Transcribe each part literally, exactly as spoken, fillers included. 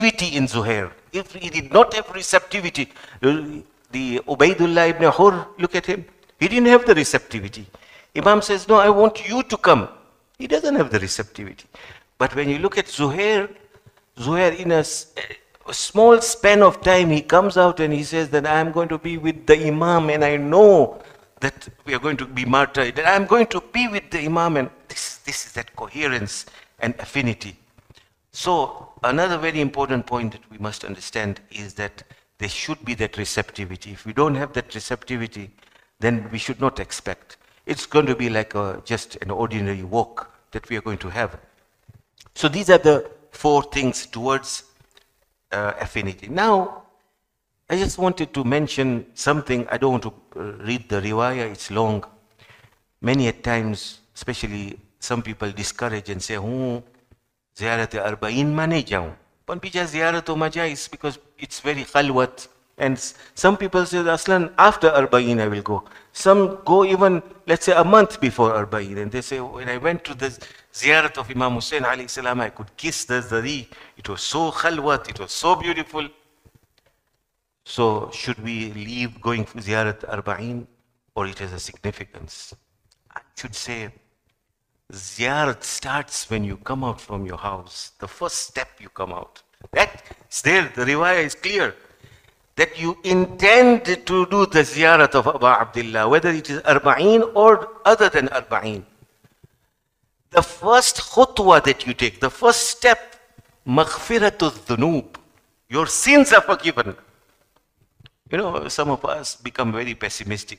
in Zuhair. If he did not have receptivity, the Ubaidullah ibn Hur, look at him. He didn't have the receptivity. Imam says, no, I want you to come. He doesn't have the receptivity. But when you look at Zuhair, Zuhair in a, a small span of time, he comes out and he says that I am going to be with the Imam and I know that we are going to be martyred. And I am going to be with the Imam, and this, this is that coherence and affinity. So another very important point that we must understand is that there should be that receptivity. If we don't have that receptivity, then we should not expect. It's going to be like a, just an ordinary walk that we are going to have. So these are the four things towards uh, affinity. Now, I just wanted to mention something. I don't want to uh, read the riwayah, it's long. Many at times, especially some people discourage and say, oh, ziyarat arba'in ma nahi jaun. Pan pija ziyarat ho majais, because it's very khalwat. And some people say, Aslan, after arba'in I will go. Some go even, let's say, a month before arba'in. And they say, when I went to the ziyarat of Imam Hussain alayhi salam, I could kiss the zari. It was so khalwat, it was so beautiful. So should we leave going for ziyarat arba'in, or it has a significance? I should say, ziyarat starts when you come out from your house. The first step you come out. That's there, the riwayah is clear. That you intend to do the ziyarat of Abu Abdullah, whether it is arba'in or other than arba'in. The first khutwa that you take, the first step, maghfiratul dhunub. Your sins are forgiven. You know, some of us become very pessimistic.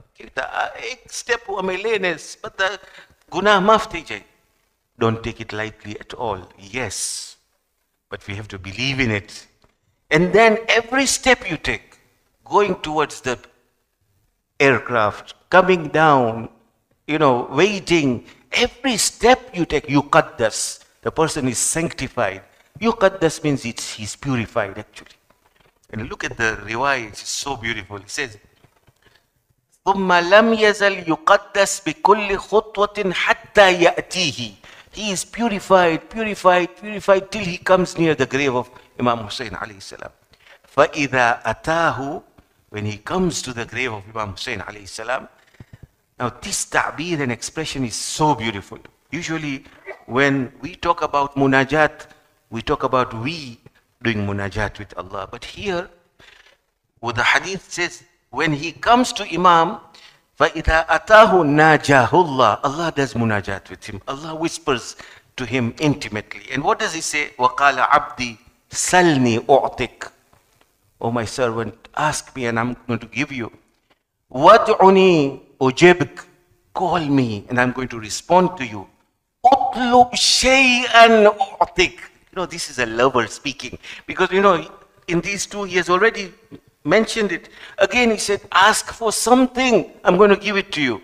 Ek step hu hame lene, but the gunah maaf thi jai. Don't take it lightly at all. Yes, but we have to believe in it. And then every step you take, going towards the aircraft, coming down, you know, waiting, every step you take, yuqaddas. The person is sanctified. Yuqaddas means it's, he's purified actually. And look at the riwayah, it's so beautiful. It says, ثُمَّ لَمْ يَزَلْ يُقَدَّسْ بِكُلِّ خُطْوَةٍ حَتَّى يَأْتِيهِ. He is purified, purified, purified till he comes near the grave of Imam Hussain alayhi salam. فَإِذَا أَتَاهُ. When he comes to the grave of Imam Hussain alayhi salam. Now this ta'bir and expression is so beautiful. Usually when we talk about munajat, we talk about we doing munajat with Allah. But here, what the hadith says, when he comes to Imam, فَإِذَا أَتَاهُ نَاجَاهُ اللَّهُ. Allah does munajat with him. Allah whispers to him intimately. And what does he say? وَقَالَ عَبْدِي سَلْنِي أُعْتِكَ. Oh my servant, ask me and I'm going to give you. وَادْعُنِي أُجِبْكَ. Call me and I'm going to respond to you. أُطْلُبْ شَيْئًا أُعْتِكَ. You know, this is a lover speaking. Because, you know, in these two, he has already mentioned it. Again, he said, ask for something. I'm going to give it to you.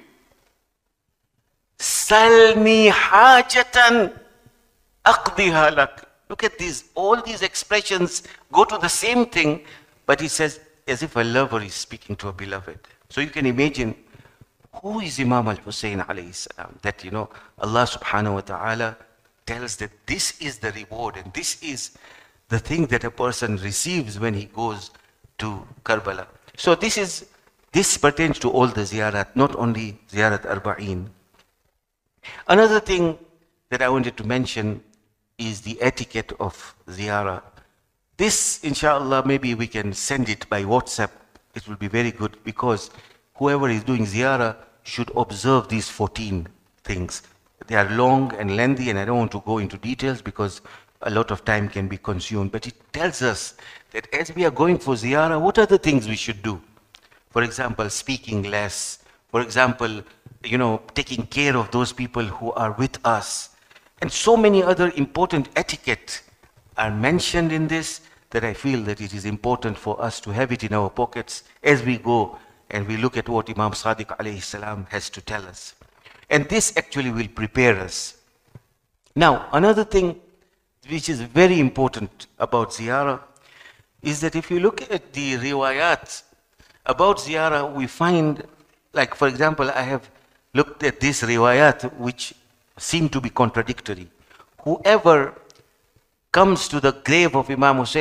Salni hajatan aqdiha lak. Look at these. All these expressions go to the same thing, but he says, as if a lover is speaking to a beloved. So you can imagine, who is Imam al-Hussein alayhi salam? That, you know, Allah subhanahu wa ta'ala tells that this is the reward and this is the thing that a person receives when he goes to Karbala. So this is, this pertains to all the ziyarat, not only ziyarat arba'in. Another thing that I wanted to mention is the etiquette of ziyarah. This, inshallah, maybe we can send it by WhatsApp. It will be very good because whoever is doing ziyarah should observe these fourteen things. They are long and lengthy and I don't want to go into details because a lot of time can be consumed. But it tells us that as we are going for ziyarah, what are the things we should do? For example, speaking less. For example, you know, taking care of those people who are with us. And so many other important etiquette are mentioned in this that I feel that it is important for us to have it in our pockets as we go and we look at what Imam Sadiq alayhi salam has to tell us. And this actually will prepare us. Now, another thing which is very important about ziyarah is that if you look at the riwayat about ziyarah, we find, like for example, I have looked at this riwayat which seem to be contradictory. Whoever comes to the grave of Imam Hussein